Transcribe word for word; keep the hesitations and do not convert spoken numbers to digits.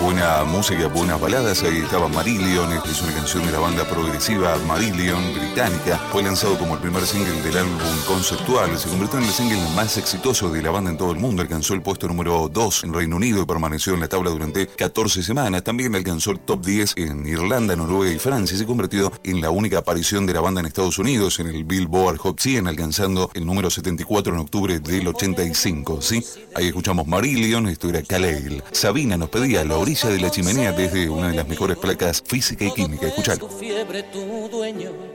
buena música, buenas baladas. Ahí estaba Marillion, esta es una canción de la banda progresiva Marillion, británica. Fue lanzado como el primer single del álbum conceptual. Se convirtió en el single más exitoso de la banda en todo el mundo. Alcanzó el puesto número dos en Reino Unido y permaneció en la tabla durante catorce semanas. También alcanzó el top diez en Irlanda, Noruega y Francia. Se convirtió en la única aparición de la banda en Estados Unidos en el Billboard Hot cien, alcanzando el número setenta y cuatro en octubre del ochenta y cinco. ¿Sí? Ahí escuchamos Marillion, esto era Caleil. Sabina nos pedía La orilla de la chimenea desde una de las mejores placas física y química. Escuchalo. Tu fiebre, tu dueño.